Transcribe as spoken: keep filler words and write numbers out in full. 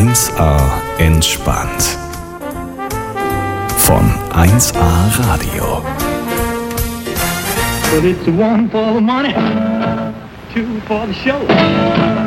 eins A entspannt. Von eins A Radio. But it's one for the money, two for the show.